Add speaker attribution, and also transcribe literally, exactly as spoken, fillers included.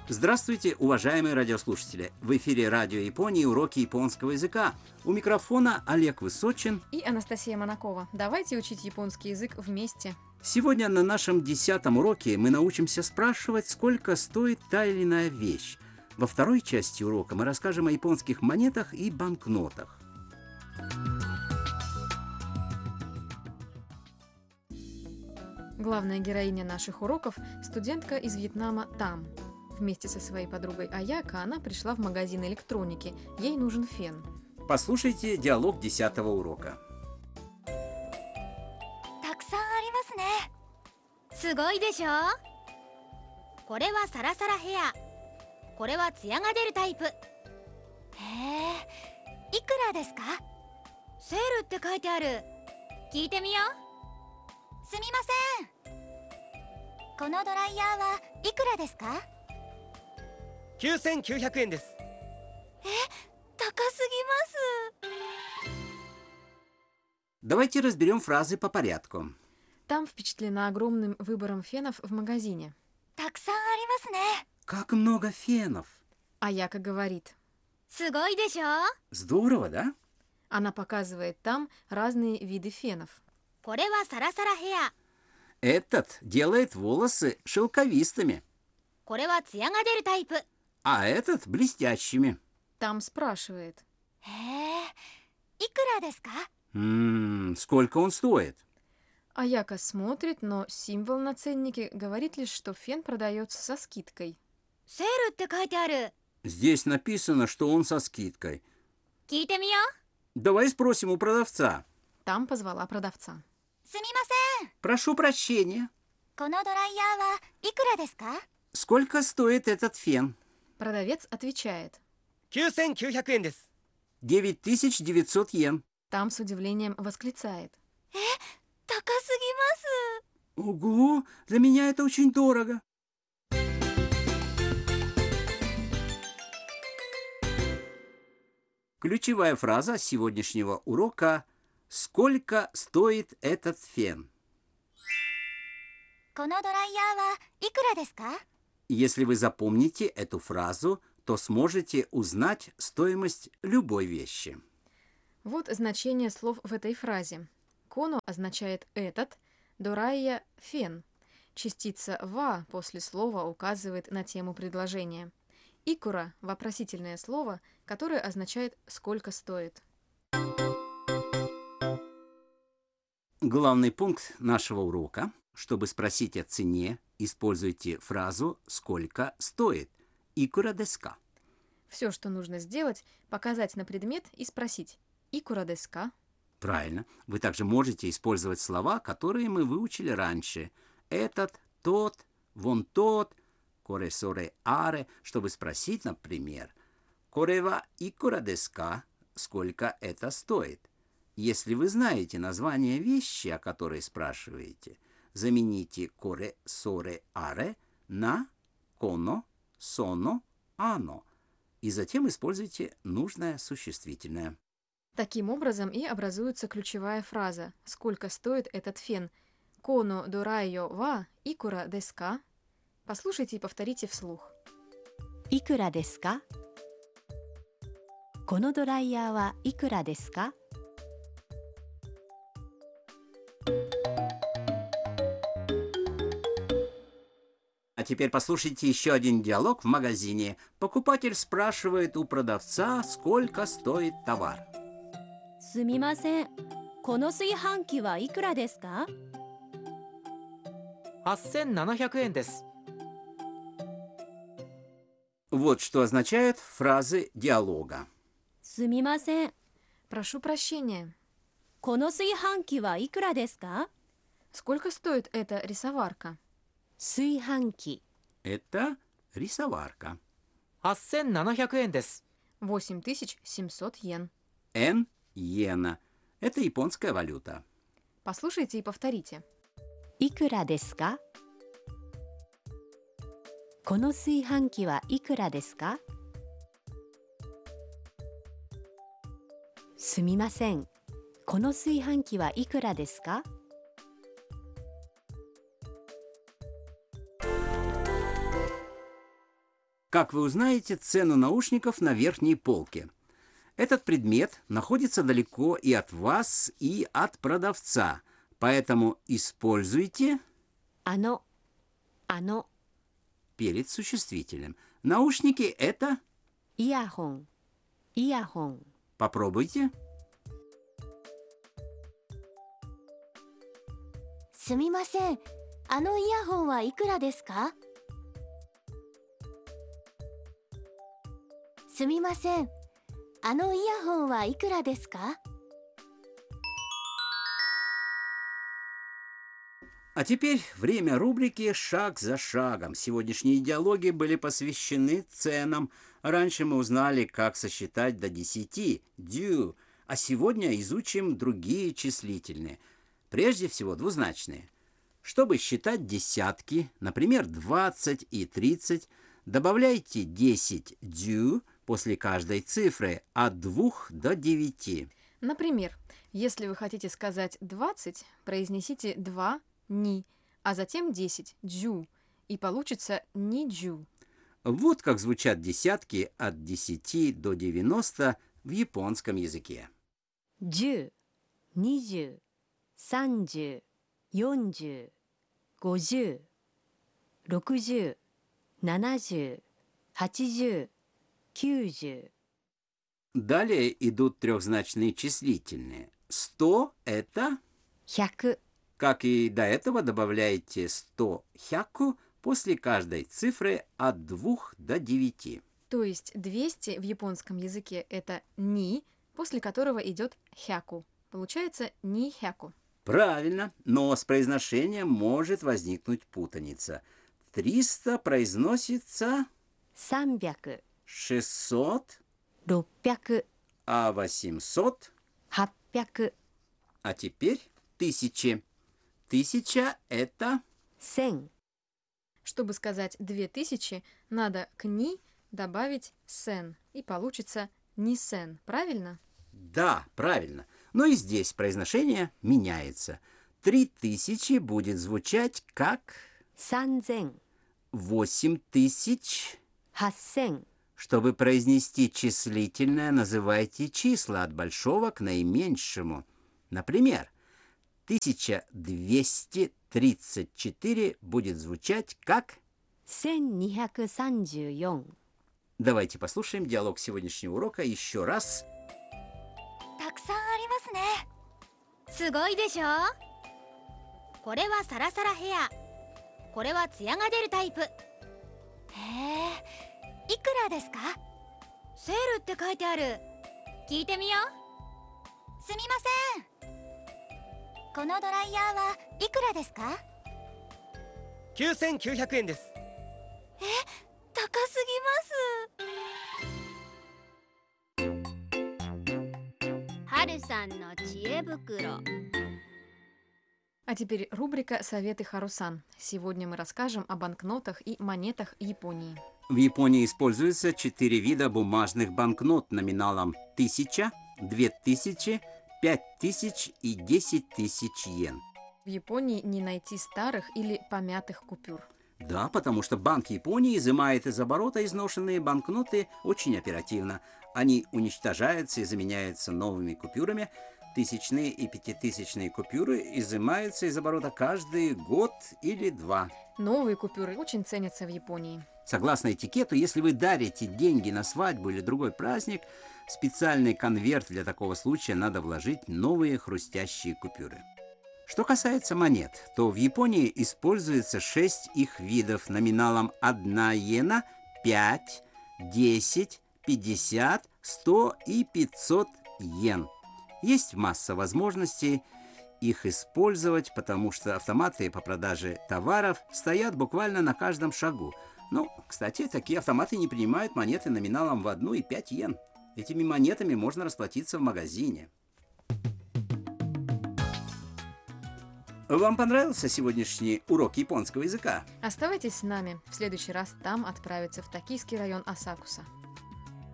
Speaker 1: Здравствуйте, уважаемые радиослушатели! В эфире Радио Японии уроки японского языка. У микрофона Олег Высочин
Speaker 2: и Анастасия Монакова. Давайте учить японский язык вместе.
Speaker 1: Сегодня на нашем десятом уроке мы научимся спрашивать, сколько стоит та или иная вещь. Во второй части урока мы расскажем о японских монетах и банкнотах.
Speaker 2: Главная героиня наших уроков – студентка из Вьетнама Там. Вместе со своей подругой Аяко она пришла в магазин электроники. Ей нужен фен.
Speaker 1: Послушайте диалог десятого урока.
Speaker 3: たくさんありますね。すごいでしょ。これはサラサラヘア。これはツヤが出るタイプ。へえ、いくらですか？セールって書いてある。聞いてみよう。すみません。このドライヤーはいくらですか？
Speaker 4: きゅうせんきゅうひゃくえんです。
Speaker 3: え、高すぎます。
Speaker 1: Давайте разберем фразы по порядку.
Speaker 2: Там впечатлена огромным выбором фенов в магазине.
Speaker 3: たくさんありますね。
Speaker 1: Как много фенов!
Speaker 2: Аяко говорит.
Speaker 3: すごいでしょ。
Speaker 1: Здорово, да?
Speaker 2: Она показывает там разные виды фенов.
Speaker 3: これはサラサラヘア。
Speaker 1: Этот делает волосы шелковистыми,
Speaker 3: これはツヤが出るタイプ。
Speaker 1: а этот блестящими.
Speaker 2: Там спрашивает.
Speaker 3: へえ、いくらですか？
Speaker 1: М-м, сколько он стоит?
Speaker 2: Аяко смотрит, но символ на ценнике говорит лишь, что фен продается со скидкой.
Speaker 3: セールって書いてある。
Speaker 1: Здесь написано, что он со скидкой.
Speaker 3: 聞いてみよう。
Speaker 1: Давай спросим у продавца.
Speaker 2: Там позвала продавца.
Speaker 3: すみません。
Speaker 1: Прошу прощения.
Speaker 3: このドライヤーはいくらですか？
Speaker 1: Сколько стоит этот фен?
Speaker 2: Продавец отвечает.
Speaker 4: きゅうせんきゅうひゃくえんです。
Speaker 1: девять тысяч девятьсот йен.
Speaker 2: Там с удивлением восклицает.
Speaker 3: 高すぎます。
Speaker 1: Ого, для меня это очень дорого. Ключевая фраза сегодняшнего урока – «Сколько стоит этот фен?»
Speaker 3: このドライヤーはいくらですか？
Speaker 1: Если вы запомните эту фразу, то сможете узнать стоимость любой вещи.
Speaker 2: Вот значение слов в этой фразе. Коно означает «этот», дорайя – «фен». Частица «ва» после слова указывает на тему предложения. Икура – вопросительное слово, которое означает «сколько стоит».
Speaker 1: Главный пункт нашего урока. Чтобы спросить о цене, используйте фразу «сколько стоит» «икура desu ka?».
Speaker 2: Все, что нужно сделать – показать на предмет и спросить «икура desu ka?».
Speaker 1: Правильно. Вы также можете использовать слова, которые мы выучили раньше. Этот, тот, вон тот, коре соре аре, чтобы спросить, например, коре ва икура desu ka? Сколько это стоит? Если вы знаете название вещи, о которой спрашиваете, замените коре соре аре на коно, соно, ано и затем используйте нужное существительное.
Speaker 2: Таким образом и образуется ключевая фраза «Сколько стоит этот фен?» «Коно дорайо ва икура desu ka?». Послушайте и повторите вслух.
Speaker 5: いくらですか？このドライヤーはいくらですか？
Speaker 1: А теперь послушайте еще один диалог в магазине. Покупатель спрашивает у продавца, сколько стоит товар.
Speaker 5: すみません。この炊飯器はいくらですか？
Speaker 4: はっせんななひゃくえんです。
Speaker 1: Вот что означают фразы диалога.
Speaker 5: すみません。
Speaker 2: Прошу прощения.
Speaker 5: この炊飯器はいくらですか？
Speaker 2: Сколько стоит эта рисоварка?
Speaker 5: 炊飯器
Speaker 1: Это рисоварка.
Speaker 4: はっせんななひゃくえんです。
Speaker 2: восемь тысяч семьсот йен.
Speaker 1: Н иена. Это японская валюта.
Speaker 2: Послушайте и повторите.
Speaker 5: いくらですか？この炊飯器はいくらですか？すみません。この炊飯器はいくらですか？
Speaker 1: Как вы узнаете цену наушников на верхней полке? Этот предмет находится далеко и от вас, и от продавца, поэтому используйте
Speaker 5: あの、あの、
Speaker 1: перед существителем. Наушники – это…
Speaker 5: イヤホン、イヤホン。
Speaker 1: Попробуйте.
Speaker 3: すみません、あのイヤホンはいくらですか？すみません、あのイヤホンはいくらですか？
Speaker 1: А теперь время рубрики «Шаг за шагом». Сегодняшние диалоги были посвящены ценам. Раньше мы узнали, как сосчитать до десяти, дю, а сегодня изучим другие числительные. Прежде всего двузначные. Чтобы считать десятки, например, двадцать и тридцать, добавляйте десять дю после каждой цифры от двух до девяти.
Speaker 2: Например, если вы хотите сказать двадцать, произнесите два ни, а затем десять джу, и получится ни-джу.
Speaker 1: Вот как звучат десятки от десяти до девяноста в японском языке.
Speaker 5: じゅう、にじゅう、さんじゅう、よんじゅう、ごじゅう、ろくじゅう、ななじゅう、はちじゅう、きゅうじゅう。
Speaker 1: Далее идут трехзначные числительные. сто – это…
Speaker 5: ひゃく、
Speaker 1: Как и до этого, добавляйте сто хяку после каждой цифры от двух до девяти.
Speaker 2: То есть двести в японском языке это ни, после которого идет хяку. Получается ни хяку.
Speaker 1: Правильно, но с произношением может возникнуть путаница. триста произносится
Speaker 5: さんびゃく、
Speaker 1: шестьсот,
Speaker 5: ろっぴゃく、
Speaker 1: а восемьсот,
Speaker 5: はっぴゃく、
Speaker 1: а теперь тысячи. Тысяча – это…
Speaker 5: 千。
Speaker 2: Чтобы сказать две тысячи, надо к ни добавить сен, и получится нисен, правильно?
Speaker 1: Да, правильно. Но и здесь произношение меняется. Три тысячи будет звучать как
Speaker 5: 三千、
Speaker 1: восемь тысяч.
Speaker 5: 八千、
Speaker 1: Чтобы произнести числительное, называйте числа от большого к наименьшему. Например, тысяча двести тридцать четыре будет звучать как…
Speaker 5: 千二百三十四。
Speaker 1: Давайте послушаем диалог сегодняшнего урока еще раз.
Speaker 3: たくさんありますね。すごいでしょ？これはサラサラヘア、これはツヤが出るタイプ。へえ、いくらですか？セールって書いてある。聞いてみよう。すみません。このドライヤーはいくらですか？
Speaker 4: きゅうせんきゅうひゃくえんです。
Speaker 3: 高すぎます。はるさんの知恵袋。
Speaker 2: А теперь рубрика «Советы Харусан». Сегодня мы расскажем о банкнотах и монетах Японии.
Speaker 1: В Японии используются четыре вида бумажных банкнот номиналом тысяча, две тысячи, пять тысяч и десять тысяч йен.
Speaker 2: В Японии не найти старых или помятых купюр.
Speaker 1: Да, потому что Банк Японии изымает из оборота изношенные банкноты очень оперативно. Они уничтожаются и заменяются новыми купюрами. Тысячные и пятитысячные купюры изымаются из оборота каждый год или два.
Speaker 2: Новые купюры очень ценятся в Японии.
Speaker 1: Согласно этикету, если вы дарите деньги на свадьбу или другой праздник, в специальный конверт для такого случая надо вложить новые хрустящие купюры. Что касается монет, то в Японии используется шесть их видов номиналом одна йена, пять, десять, пятьдесят, сто и пятьсот йен. Есть масса возможностей их использовать, потому что автоматы по продаже товаров стоят буквально на каждом шагу. Ну, кстати, такие автоматы не принимают монеты номиналом в одну и пять йен. Этими монетами можно расплатиться в магазине. Вам понравился сегодняшний урок японского языка?
Speaker 2: Оставайтесь с нами. В следующий раз там отправиться в токийский район Асакуса.